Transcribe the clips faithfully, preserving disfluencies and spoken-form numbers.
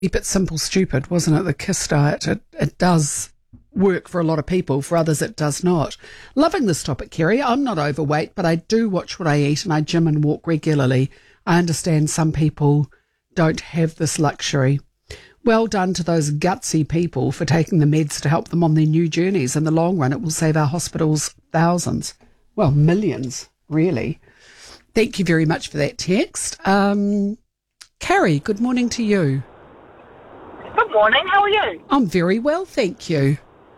Keep it simple, stupid, wasn't it? The KISS diet. It, it does work for a lot of people. For others, it does not. Loving this topic, Kerry. I'm not overweight, but I do watch what I eat and I gym and walk regularly. I understand some people don't have this luxury. Well done to those gutsy people for taking the meds to help them on their new journeys. In the long run, it will save our hospitals thousands. Well, millions, really. Thank you very much for that text. Um, Carrie, good morning to you. Good morning, how are you? I'm very well, thank you.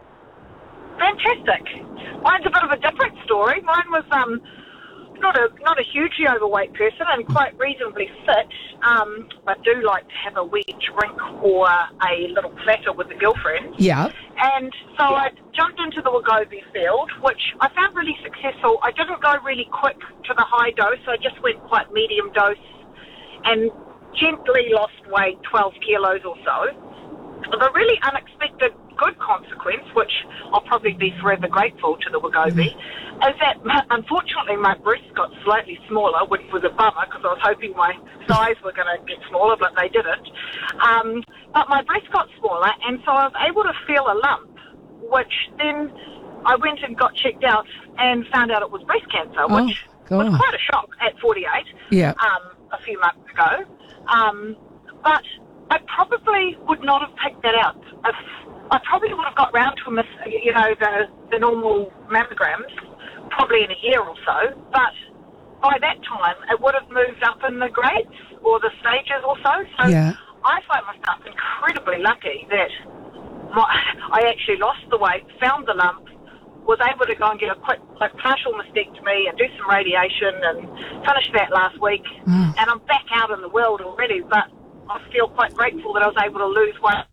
Fantastic. Mine's a bit of a different story. Mine was um, not a not a hugely overweight person and quite reasonably fit. Um, I do like to have a wee drink or a little platter with a girlfriend. Yeah. And so I jumped into the Wegovy field, which I found really successful. I didn't go really quick to the high dose. I just went quite medium dose and gently lost weight, twelve kilos or so. The really unexpected good consequence, which I'll probably be forever grateful to the Wegovy, is that unfortunately my breasts got slightly smaller, which was a bummer because I was hoping my thighs were going to get smaller, but they didn't. Um, but my breasts got smaller, and so I was able to feel a lump, which then I went and got checked out and found out it was breast cancer, Oh, which God. was quite a shock at forty-eight Yeah. um, a few months ago. Um, but I probably would not have picked that up. If I probably would have got round to a miss, you know, the, the normal mammograms probably in a year or so, but by that time it would have moved up in the grades or the stages or so. So Yeah. I find myself incredibly lucky that my, I actually lost the weight, found the lump, was able to go and get a quick, like, partial mastectomy and do some radiation and finish that last week. Mm. And I'm back out in the world already, but I feel quite grateful that I was able to lose weight.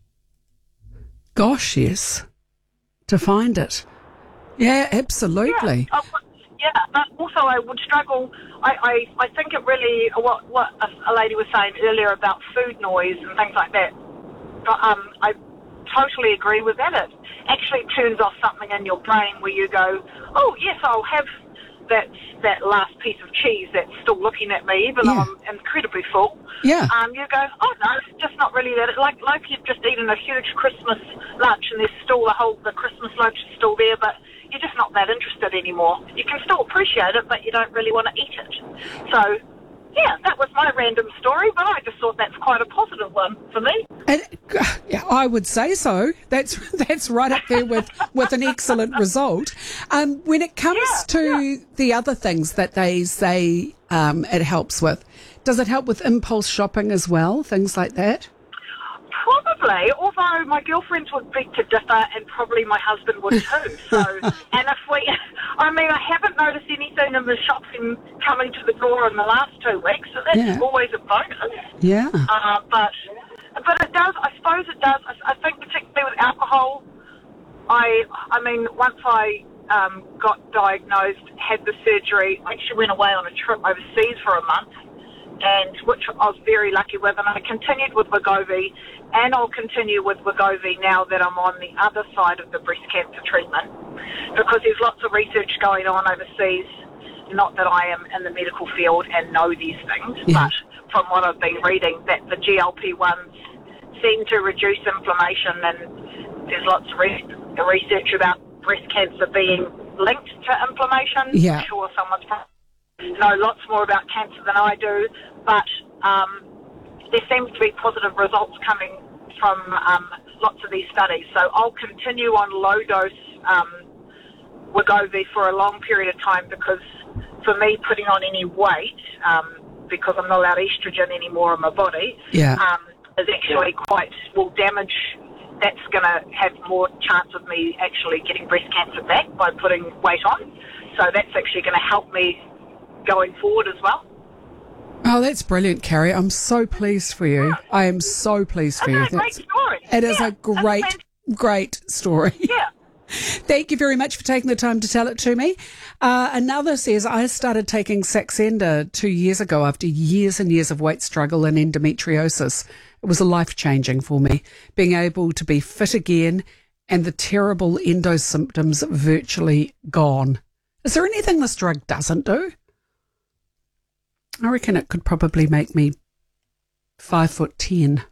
Gosh, yes. To find it. Yeah, absolutely. Yeah, I- yeah, but also I would struggle. I, I, I think it really, what what a, a lady was saying earlier about food noise and things like that, but, um, I totally agree with that. It actually turns off something in your brain where you go, oh, yes, I'll have that that last piece of cheese that's still looking at me, even Yeah. though I'm incredibly full. Yeah. Um, you go, oh, no, it's just not really that. Like like you've just eaten a huge Christmas lunch and there's still the whole, the Christmas lunch is still there, but you're just not that interested anymore. You can still appreciate it, but you don't really want to eat it. So, yeah, that was my random story, but I just thought that's quite a positive one for me. And, yeah, I would say so. That's that's right up there with, with an excellent result. Um, when it comes Yeah, to yeah. the other things that they say um, it helps with, does it help with impulse shopping as well, things like that? Probably, although my girlfriends would beg to differ and probably my husband would too. So, and if we, I mean, I haven't noticed anything in the shopping coming to the door in the last two weeks, so that's Yeah. always a bonus. Yeah. Uh, but, but it does, I suppose it does. I, I think particularly with alcohol, I, I mean, once I um, got diagnosed, had the surgery, I actually went away on a trip overseas for a month, and which I was very lucky with, and I continued with Wegovy, and I'll continue with Wegovy now that I'm on the other side of the breast cancer treatment, because there's lots of research going on overseas. Not that I am in the medical field and know these things, Yeah. but from what I've been reading, that the G L P ones seem to reduce inflammation, and there's lots of re- research about breast cancer being linked to inflammation. Yeah. I'm sure someone's probably know lots more about cancer than I do, but um, there seems to be positive results coming from um, lots of these studies. So I'll continue on low-dose um, Wegovy for a long period of time, because for me, putting on any weight, um, because I'm not allowed estrogen anymore in my body, Yeah. um, is actually quite, will damage, that's going to have more chance of me actually getting breast cancer back by putting weight on. So that's actually going to help me going forward as well. Oh, that's brilliant, Carrie. I'm so pleased for you. I am so pleased for Isn't you. that a great That's- story? It is Yeah, a great, that's great story. Yeah. Thank you very much for taking the time to tell it to me. Uh, another says, I started taking Saxenda two years ago after years and years of weight struggle and endometriosis. It was life-changing for me, being able to be fit again and the terrible endo symptoms virtually gone. Is there anything this drug doesn't do? I reckon it could probably make me five foot ten.